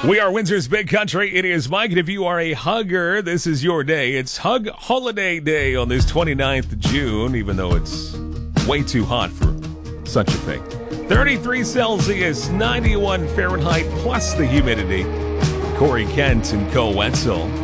We are Windsor's Big Country. It is Mike, and if you are a hugger, this is your day. It's Hug Holiday Day on this 29th of June, even though it's way too hot for such a thing. 33 Celsius, 91 Fahrenheit, plus the humidity. Corey Kent and Co. Wetzel.